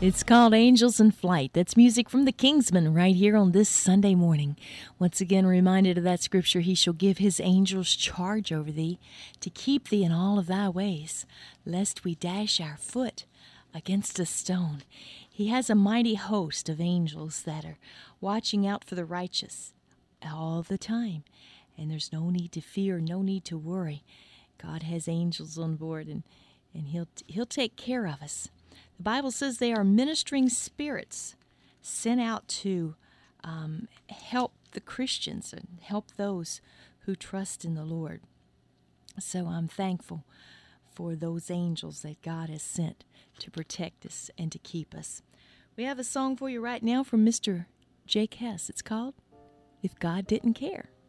It's called Angels in Flight. That's music from the Kingsmen right here on this Sunday morning. Once again, reminded of that scripture, He shall give His angels charge over thee to keep thee in all of thy ways, lest we dash our foot against a stone. He has a mighty host of angels that are watching out for the righteous all the time. And there's no need to fear, no need to worry. God has angels on board, and He'll take care of us. The Bible says they are ministering spirits sent out to help the Christians and help those who trust in the Lord. So I'm thankful for those angels that God has sent to protect us and to keep us. We have a song for you right now from Mr. Jake Hess. It's called If God Didn't Care.